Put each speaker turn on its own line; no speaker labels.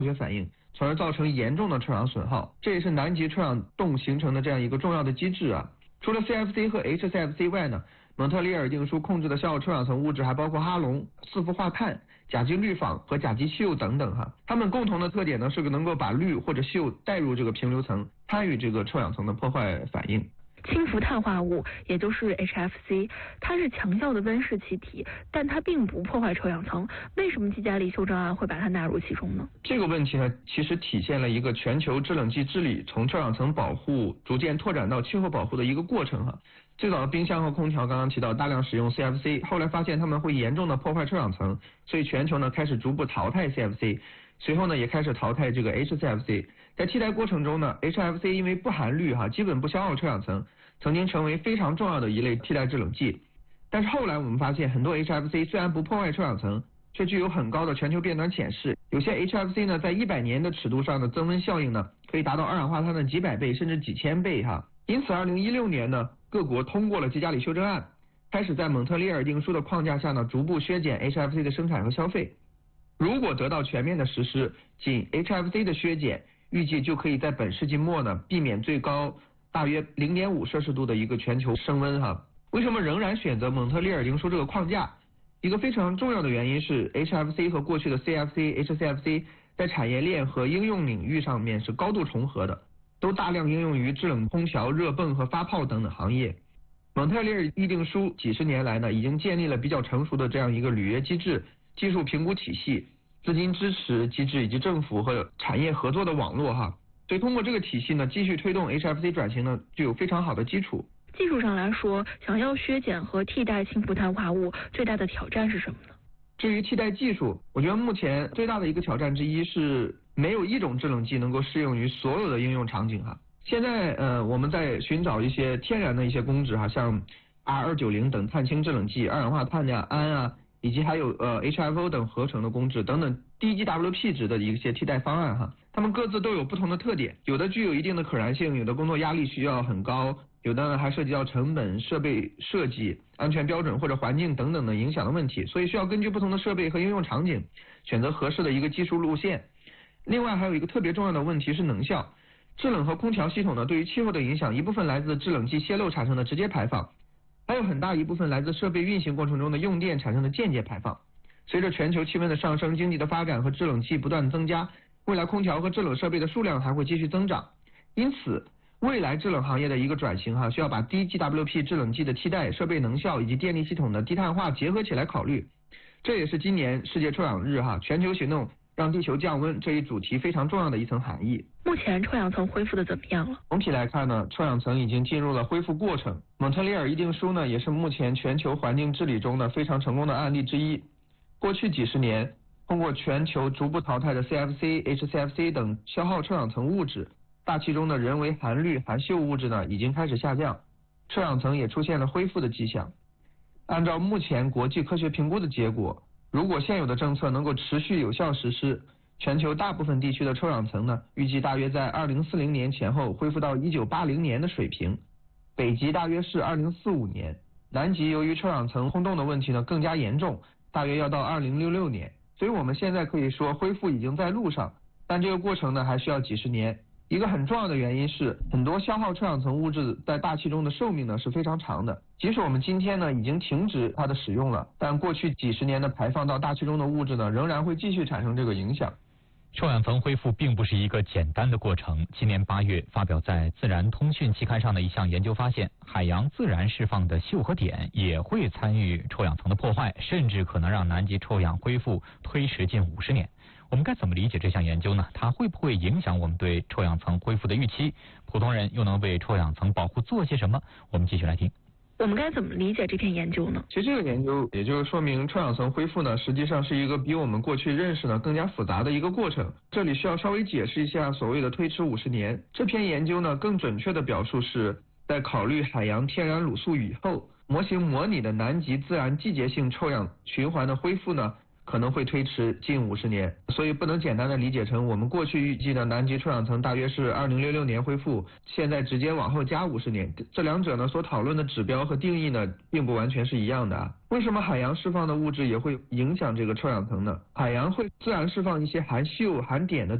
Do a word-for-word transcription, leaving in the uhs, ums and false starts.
学反应，从而造成严重的臭氧损耗。这也是南极臭氧洞形成的这样一个重要的机制啊。除了 C F C 和 H C F C 外呢，蒙特利尔定书控制的消耗臭氧层物质还包括哈龙、四氟化碳、甲基氯仿和甲基溴铀等等哈。它们共同的特点呢是能够把氯或者溴带入这个平流层，参与这个臭氧层的破坏反应。
氢氟碳化物，也就是 H F C， 它是强效的温室气体，但它并不破坏臭氧层。为什么基加利修正案会把它纳入其中呢？
这个问题呢，其实体现了一个全球制冷剂治理从臭氧层保护逐渐拓展到气候保护的一个过程哈。最早的冰箱和空调刚刚提到大量使用 C F C， 后来发现它们会严重的破坏臭氧层，所以全球呢开始逐步淘汰 C F C， 随后呢也开始淘汰这个 H C F C。在替代过程中呢 ，H F C 因为不含氯哈，基本不消耗臭氧层，曾经成为非常重要的一类替代制冷剂。但是后来我们发现，很多 H F C 虽然不破坏臭氧层，却具有很高的全球变暖潜势。有些 H F C 呢，在一百年的尺度上的增温效应呢，可以达到二氧化碳的几百倍甚至几千倍哈。因此，二零一六年呢，各国通过了基加里修正案，开始在蒙特利尔定书的框架下呢，逐步削减 H F C 的生产和消费。如果得到全面的实施，仅 H F C 的削减，预计就可以在本世纪末呢，避免最高大约 零点五摄氏度的一个全球升温哈。为什么仍然选择蒙特利尔定书这个框架？一个非常重要的原因是 H F C 和过去的 C F C、H C F C 在产业链和应用领域上面是高度重合的，都大量应用于制冷空调、热泵和发泡等等行业。蒙特利尔议定书几十年来呢，已经建立了比较成熟的这样一个履约机制、技术评估体系、资金支持机制以及政府和产业合作的网络哈。所以通过这个体系呢，继续推动 H F C 转型呢，具有非常好的基础。
技术上来说，想要削减和替代氢氟碳化物，最大的挑战是什么呢？
至于替代技术，我觉得目前最大的一个挑战之一是没有一种制冷剂能够适用于所有的应用场景哈。现在呃我们在寻找一些天然的一些公制哈，像 R 二九零 等碳氢制冷剂、二氧化碳呀、氨啊，以及还有呃 H F O 等合成的公制等等低 G W P 值的一些替代方案哈。它们各自都有不同的特点，有的具有一定的可燃性，有的工作压力需要很高，有的呢还涉及到成本、设备设计、安全标准或者环境等等的影响的问题，所以需要根据不同的设备和应用场景选择合适的一个技术路线。另外还有一个特别重要的问题是能效。制冷和空调系统呢，对于气候的影响，一部分来自制冷剂泄漏产生的直接排放，还有很大一部分来自设备运行过程中的用电产生的间接排放。随着全球气温的上升、经济的发展和制冷器不断增加，未来空调和制冷设备的数量还会继续增长。因此未来制冷行业的一个转型哈，需要把低 G W P 制冷剂的替代、设备能效以及电力系统的低碳化结合起来考虑。这也是今年世界臭氧日哈，全球行动让地球降温这一主题非常重要的一层含义。
目前臭氧层恢复的怎么样了？
总体来看呢，臭氧层已经进入了恢复过程。蒙特利尔议定书呢，也是目前全球环境治理中的非常成功的案例之一。过去几十年，通过全球逐步淘汰的 C F C、H C F C 等消耗臭氧层物质，大气中的人为含氯、含溴物质呢已经开始下降，臭氧层也出现了恢复的迹象。按照目前国际科学评估的结果，如果现有的政策能够持续有效实施，全球大部分地区的臭氧层呢，预计大约在二零四零年前后恢复到一九八零年的水平，北极大约是二零四五年，南极由于臭氧层空洞的问题呢更加严重，大约要到二零六六年。所以我们现在可以说恢复已经在路上，但这个过程呢还需要几十年。一个很重要的原因是，很多消耗臭氧层物质在大气中的寿命呢是非常长的，即使我们今天呢已经停止它的使用了，但过去几十年的排放到大气中的物质呢仍然会继续产生这个影响。
臭氧层恢复并不是一个简单的过程。今年八月发表在《自然通讯》期刊上的一项研究发现，海洋自然释放的溴和碘也会参与臭氧层的破坏，甚至可能让南极臭氧恢复推迟近五十年。我们该怎么理解这项研究呢？它会不会影响我们对臭氧层恢复的预期？普通人又能为臭氧层保护做些什么？我们继续来听。
我们该怎么理解这篇研究呢？
其实这个研究也就是说明臭氧层恢复呢，实际上是一个比我们过去认识呢更加复杂的一个过程。这里需要稍微解释一下所谓的推迟五十年。这篇研究呢，更准确的表述是在考虑海洋天然卤素以后，模型模拟的南极自然季节性臭氧循环的恢复呢， 可能会推迟近五十年，所以不能简单的理解成我们过去预计的南极臭氧层大约是二零六六年恢复，现在直接往后加五十年，这两者呢所讨论的指标和定义呢并不完全是一样的啊。为什么海洋释放的物质也会影响这个臭氧层呢？海洋会自然释放一些含溴、含碘的